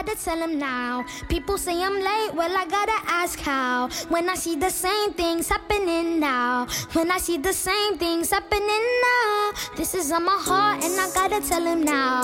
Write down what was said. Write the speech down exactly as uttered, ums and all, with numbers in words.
gotta tell him now. People say I'm late, well I gotta ask how. When I see the same things happening now. When I see the same things happening now. This is on my heart and I gotta tell him now.